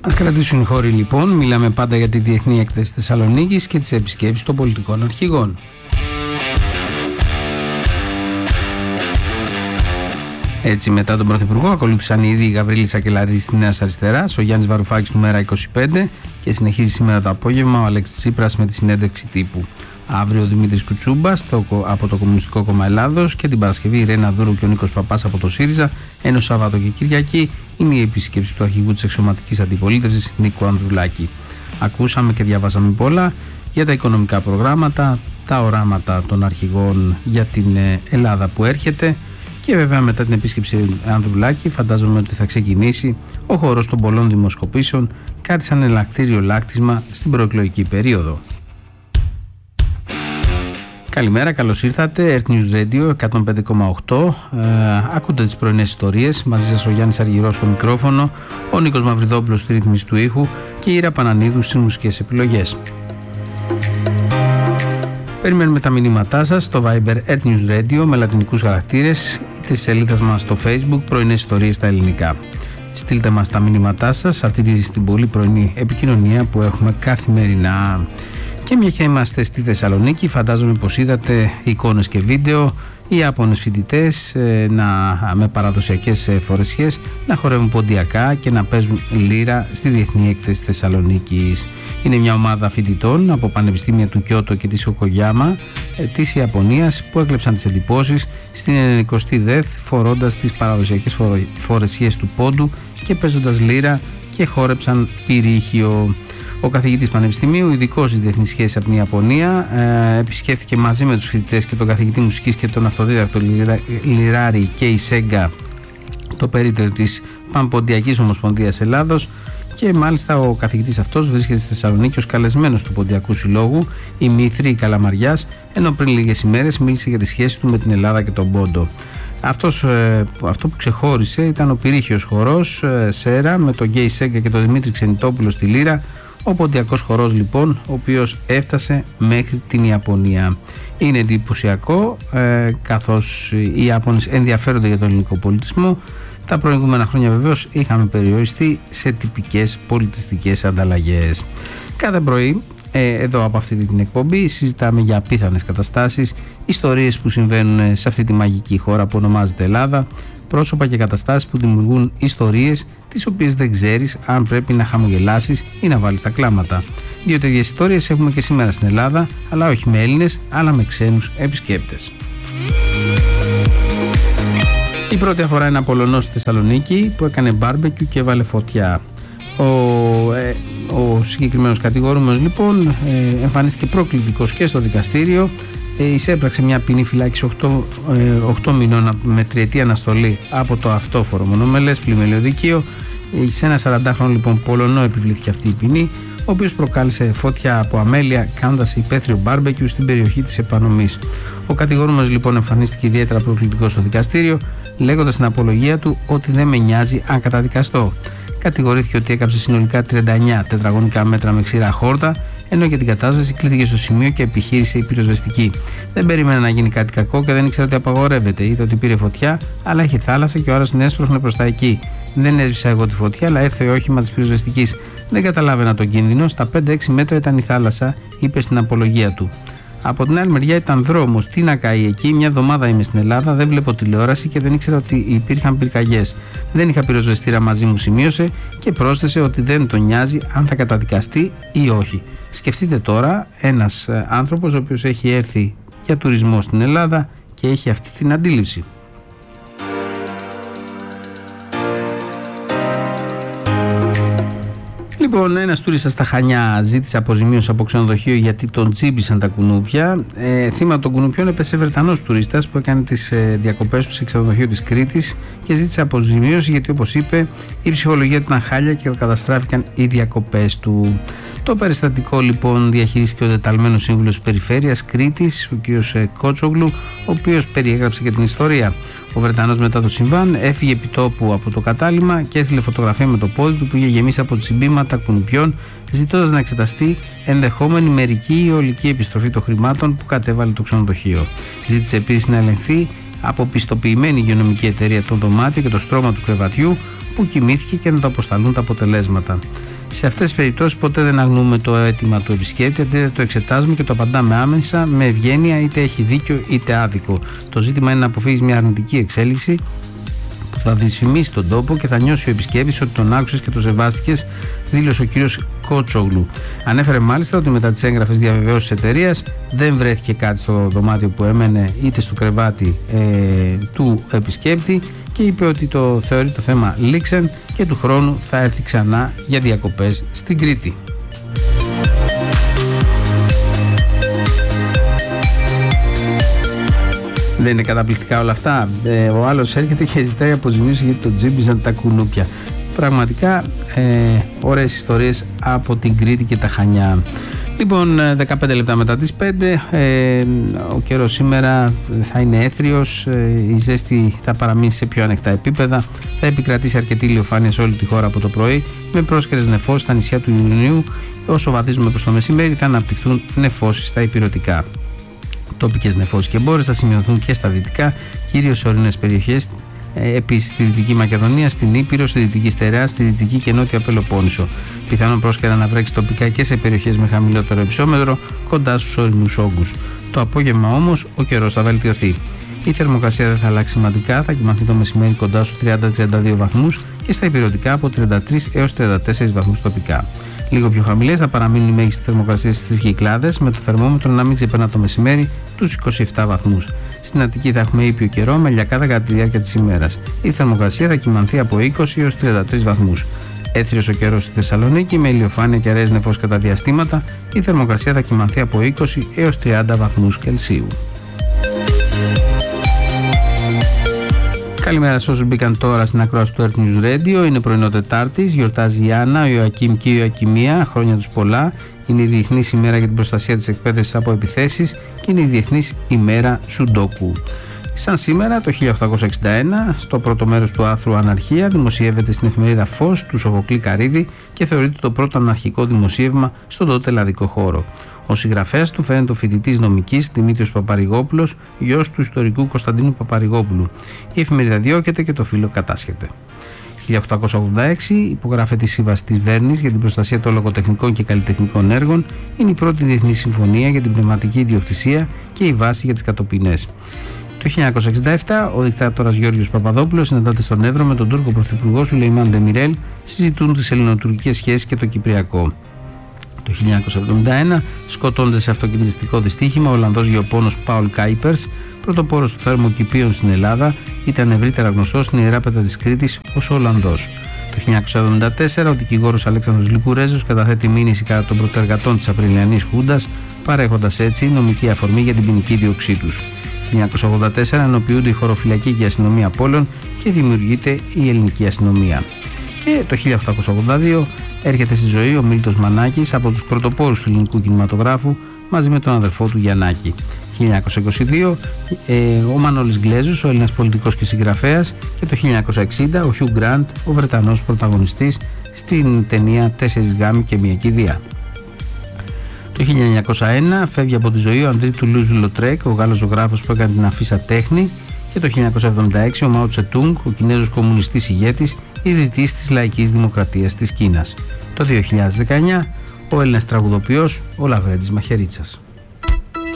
Ας κρατήσουν οι χώροι λοιπόν, μιλάμε πάντα για τη Διεθνή Έκθεση Θεσσαλονίκης και τις επισκέψεις των πολιτικών αρχηγών. Έτσι, μετά τον Πρωθυπουργό, ακολούθησαν ήδη η Γαβρίλη Σακελαρίδη της Νέας Αριστεράς, ο Γιάννης Βαρουφάκης του Μέρα 25 και συνεχίζει σήμερα το απόγευμα ο Αλέξης Τσίπρας με τη συνέντευξη τύπου. Αύριο ο Δημήτρης Κουτσούμπας από το Κομμουνιστικό Κόμμα Ελλάδος και την Παρασκευή η Ρένα Δούρου και ο Νίκος Παπάς από το ΣΥΡΙΖΑ, ενώ Σάββατο και Κυριακή είναι η επίσκεψη του αρχηγού της εξωματικής αντιπολίτευσης Νίκου Ανδρουλάκη. Ακούσαμε και διαβάσαμε πολλά για τα οικονομικά προγράμματα, τα οράματα των αρχηγών για την Ελλάδα που έρχεται. Και βέβαια μετά την επίσκεψη Ανδρουλάκη φαντάζομαι ότι θα ξεκινήσει ο χώρος των πολλών δημοσκοπήσεων, κάτι σαν εναλλακτήριο λάκτισμα στην προεκλογική περίοδο. Καλημέρα, καλώς ήρθατε. Earth News Radio 105,8. Ακούτε τις πρωινές ιστορίες. Μαζί σας ο Γιάννης Αργυρός στο μικρόφωνο, ο Νίκος Μαυριδόπουλος στη ρύθμιση του ήχου και η Ήρα Πανανίδου στις μουσικές επιλογές. Περιμένουμε τα μηνύματά σας στο Viber Earth News Radio με λατινικούς χαρακτήρες είτε στις σελίδες μας στο Facebook πρωινές ιστορίες στα ελληνικά. Στείλτε μας τα μηνύματά σας αυτή την πολύ πρωινή επικοινωνία που έχουμε καθημερινά. Και μια και είμαστε στη Θεσσαλονίκη, φαντάζομαι πως είδατε εικόνες και βίντεο οι Ιάπωνες φοιτητές με παραδοσιακές φορεσιές να χορεύουν ποντιακά και να παίζουν λύρα στη Διεθνή Έκθεση Θεσσαλονίκης. Είναι μια ομάδα φοιτητών από πανεπιστήμια του Κιώτο και της Οκογιάμα της Ιαπωνίας που έκλεψαν τις εντυπώσεις στην 90η ΔΕΘ φορώντας τις παραδοσιακές φορεσιές του πόντου και παίζοντας λύρα και χόρεψαν πυρήχιο. Ο καθηγητής πανεπιστημίου, ειδικός στις διεθνείς σχέσεις από την Ιαπωνία, επισκέφθηκε μαζί με τους φοιτητές και τον καθηγητή μουσικής και τον αυτοδίδακτο Λιράρη και η Σέγγα το περίπτερο της Πανποντιακής Ομοσπονδίας Ελλάδος και μάλιστα ο καθηγητής αυτός βρίσκεται στη Θεσσαλονίκη ως καλεσμένος του Ποντιακού Συλλόγου η Μήθρη Καλαμαριάς, ενώ πριν λίγες ημέρες μίλησε για τη σχέση του με την Ελλάδα και τον Πόντο. Αυτό που ξεχώρισε ήταν ο πυρήχιος χορός Σέρα με τον Γκέι Σέγγα και τον Δημήτρη Ξενιτόπουλο στη λύρα. Ο ποντιακός χορός λοιπόν, ο οποίος έφτασε μέχρι την Ιαπωνία. Είναι εντυπωσιακό καθώς οι Ιάπωνες ενδιαφέρονται για τον ελληνικό πολιτισμό. Τα προηγούμενα χρόνια βεβαίως είχαμε περιοριστεί σε τυπικές πολιτιστικές ανταλλαγές. Κάθε πρωί εδώ από αυτή την εκπομπή συζητάμε για απίθανες καταστάσεις, ιστορίες που συμβαίνουν σε αυτή τη μαγική χώρα που ονομάζεται Ελλάδα, πρόσωπα και καταστάσεις που δημιουργούν ιστορίες τις οποίες δεν ξέρεις αν πρέπει να χαμογελάσεις ή να βάλεις τα κλάματα. Δύο τέτοιες ιστορίες έχουμε και σήμερα στην Ελλάδα, αλλά όχι με Έλληνες, αλλά με ξένους επισκέπτες. Η πρώτη αφορά ένα Πολωνό στη Θεσσαλονίκη που έκανε μπάρμπεκιου και έβαλε φωτιά. Ο συγκεκριμένος κατηγορούμενος λοιπόν εμφανίστηκε προκλητικός και στο δικαστήριο. Εισέπραξε μια ποινή φυλάκιση 8 μηνών με τριετή αναστολή από το αυτόφορο μονομελές πλημελιωδικείο. Σε ένα 40χρονο λοιπόν Πολωνό επιβλήθηκε αυτή η ποινή, ο οποίος προκάλεσε φωτιά από αμέλεια κάνοντας υπαίθριο μπάρμπεκιου στην περιοχή της επανομής. Ο κατηγορούμενος λοιπόν εμφανίστηκε ιδιαίτερα προκλητικός στο δικαστήριο, λέγοντας στην απολογία του ότι δεν με νοιάζει αν καταδικαστώ. Κατηγορήθηκε ότι έκαψε συνολικά 39 τετραγωνικά μέτρα με ξηρά χόρτα, ενώ για την κατάσταση κλείθηκε στο σημείο και επιχείρησε η πυροσβεστική. Δεν περίμενε να γίνει κάτι κακό και δεν ήξερε ότι απαγορεύεται. Είδε ότι πήρε φωτιά, αλλά είχε θάλασσα και ο άλλος την έσπρωχνε προς τα εκεί. Δεν έσβησα εγώ τη φωτιά, αλλά ήρθε όχημα της πυροσβεστικής. Δεν καταλάβαινα τον κίνδυνο. Στα 5-6 μέτρα ήταν η θάλασσα, είπε στην απολογία του. Από την άλλη μεριά ήταν δρόμος. Τι να καεί εκεί, μια εβδομάδα είμαι στην Ελλάδα, δεν βλέπω τηλεόραση και δεν ήξερα ότι υπήρχαν πυρκαγιές. Δεν είχα πυροσβεστήρα μαζί μου, σημείωσε και πρόσθεσε ότι δεν τον νοιάζει αν θα καταδικαστεί ή όχι. Σκεφτείτε τώρα ένας άνθρωπος ο οποίος έχει έρθει για τουρισμό στην Ελλάδα και έχει αυτή την αντίληψη. Λοιπόν, ένας τουρίστας στα Χανιά ζήτησε αποζημίωση από ξενοδοχείο γιατί τον τσίμπησαν τα κουνούπια. Θύμα των κουνουπιών έπεσε Βρετανός τουρίστας που έκανε τις διακοπές του σε ξενοδοχείο της Κρήτης και ζήτησε αποζημίωση γιατί, όπως είπε, η ψυχολογία του ήταν χάλια και καταστράφηκαν οι διακοπές του. Το περιστατικό λοιπόν διαχειρίστηκε ο τεταλμένος σύμβουλος της Περιφέρειας Κρήτης, ο κ. Κότσογλου, ο οποίος περιέγραψε και την ιστορία. Ο Βρετανός μετά το συμβάν έφυγε επιτόπου από το κατάλημα και έστειλε φωτογραφία με το πόδι του που είχε γεμίσει από τσιμπήματα κουνουπιών, ζητώντας να εξεταστεί ενδεχόμενη μερική ή ολική επιστροφή των χρημάτων που κατέβαλε το ξενοδοχείο. Ζήτησε επίσης να ελεγχθεί από πιστοποιημένη υγειονομική εταιρεία το δωμάτιο και το στρώμα του κρεβατιού που κοιμήθηκε και να το αποσταλούν τα αποτελέσματα. Σε αυτές τις περιπτώσεις ποτέ δεν αγνοούμε το αίτημα του επισκέπτη, αντί το εξετάζουμε και το απαντάμε άμεσα με ευγένεια, είτε έχει δίκιο είτε άδικο. Το ζήτημα είναι να αποφύγεις μια αρνητική εξέλιξη που θα δυσφημίσει τον τόπο και θα νιώσει ο επισκέπτης ότι τον άκουσες και τον σεβάστηκες, δήλωσε ο κύριος Κότσογλου. Ανέφερε μάλιστα ότι μετά τις έγγραφες διαβεβαίωσης της εταιρείας δεν βρέθηκε κάτι στο δωμάτιο που έμενε είτε στο κρεβάτι του επισκέπτη και είπε ότι το θεωρεί το θέμα λήξεν και του χρόνου θα έρθει ξανά για διακοπές στην Κρήτη. Δεν είναι καταπληκτικά όλα αυτά? Ο άλλος έρχεται και ζητάει αποζημίωση γιατί το τζίμπιζαν τα κουνούπια. Πραγματικά ωραίες ιστορίες από την Κρήτη και τα Χανιά. Λοιπόν, 15 λεπτά μετά τις 5, ο καιρός σήμερα θα είναι έθριος, η ζέστη θα παραμείνει σε πιο ανοιχτά επίπεδα, θα επικρατήσει αρκετή ηλιοφάνεια σε όλη τη χώρα από το πρωί, με πρόσκαιρες νεφώσεις στα νησιά του Ιουνίου. Όσο βαδίζουμε προς το μεσημέρι θα αναπτυχθούν νεφώσεις στα ηπειρωτικά. Τοπικές νεφώσεις και μπόρες θα σημειωθούν και στα δυτικά, κυρίως σε ορεινές περιοχές. Επίσης στη Δυτική Μακεδονία, στην Ήπειρο, στη Δυτική Στερεά, στη Δυτική και Νότια Πελοπόννησο. Πιθανόν πρόσκαιρα να βρέξει τοπικά και σε περιοχές με χαμηλότερο υψόμετρο, κοντά στους ορεινούς όγκους. Το απόγευμα όμως ο καιρός θα βελτιωθεί. Η θερμοκρασία δεν θα αλλάξει σημαντικά, θα κοιμανθεί το μεσημέρι κοντά στους 30-32 βαθμούς και στα ηπειρωτικά από 33 έως 34 βαθμούς τοπικά. Λίγο πιο χαμηλές θα παραμείνουν οι μέγιστες θερμοκρασίες στις Κυκλάδες, με το θερμόμετρο να μην ξεπερνά το μεσημέρι τους 27 βαθμούς. Στην Αττική θα έχουμε ήπιο καιρό με λιακάδα κατά τη διάρκεια της ημέρας. Η θερμοκρασία θα κοιμανθεί από 20 έως 33 βαθμούς. Έθριος ο καιρός στη Θεσσαλονίκη με ηλιοφάνεια και αραιές νεφώσεις κατά διαστήματα. Η θερμοκρασία θα κοιμανθεί από 20 έως 30 βαθμούς Κελσίου. Καλημέρα σε όσους μπήκαν τώρα στην ακρόαση του Earth News Radio. Είναι πρωινό Τετάρτης, γιορτάζει η Άννα, ο Ιωακίμ και η Ιωακιμία. Χρόνια τους πολλά. Είναι η Διεθνής ημέρα για την προστασία της εκπαίδευσης από επιθέσεις και είναι η Διεθνής ημέρα Σουντόκου. Σαν σήμερα, το 1861, στο πρώτο μέρος του άρθρου Αναρχία, δημοσιεύεται στην εφημερίδα Φως του Σοφοκλή Καρύδη και θεωρείται το πρώτο αναρχικό δημοσίευμα στον τότε ελλαδικό χώρο. Ο συγγραφέας του φαίνεται ο φοιτητής νομικής Δημήτριος Παπαρηγόπουλος, γιος του ιστορικού Κωνσταντίνου Παπαρηγόπουλου. Η εφημερίδα διώκεται και το φύλλο κατάσχεται. 1886 υπογράφεται η Σύμβαση της Βέρνης για την προστασία των λογοτεχνικών και καλλιτεχνικών έργων. Είναι η πρώτη διεθνή συμφωνία για την πνευματική ιδιοκτησία και η βάση για τις κατοπινές. Το 1967 ο δικτάτορας Γιώργος Παπαδόπουλος συναντάται στον Εύρο με τον Τούρκο πρωθυπουργό Σουλεϊμάν Ντεμιρέλ, συζητούν τις ελληνοτουρκικές σχέσεις και το Κυπριακό. Το 1971 σκοτώνεται σε αυτοκινητιστικό δυστύχημα ο Ολλανδός γεωπόνος Πάουλ Κάιπερς, πρωτοπόρος των θερμοκηπίων στην Ελλάδα, ήταν ευρύτερα γνωστός στην Ιεράπετρα της Κρήτης ως Ολλανδός. Το 1974 ο δικηγόρος Αλέξανδρος Λικουρέζος καταθέτει μήνυση κατά των πρωτεργατών της Απριλιανής Χούντας, παρέχοντας έτσι νομική αφορμή για την ποινική δίωξή τους. Το 1984 ενοποιούνται η χωροφυλακή και η αστυνομία πόλεων και δημιουργείται η ελληνική αστυνομία. Και το 1882 έρχεται στη ζωή ο Μίλτος Μανάκης, από τους πρωτοπόρους του ελληνικού κινηματογράφου, μαζί με τον αδερφό του Γιαννάκη. 1922 ο Μανώλης Γκλέζος, ο Έλληνας πολιτικός και συγγραφέας, και το 1960 ο Χιου Γκραντ, ο Βρετανός πρωταγωνιστής στην ταινία 4 γάμοι και μια κηδεία. Το 1901 φεύγει από τη ζωή ο Αντρί Τουλούζ Λοτρέκ, ο Γάλλος ζωγράφος που έκανε την αφίσα Τέχνη, και το 1976 ο Μάο Τσετούγκ, ο Κινέζος κομμουνιστής ηγέτης, ιδρυτής της Λαϊκής Δημοκρατίας της Κίνας. Το 2019 ο Έλληνας τραγουδοποιός ο Λαβρέντης Μαχαιρίτσας.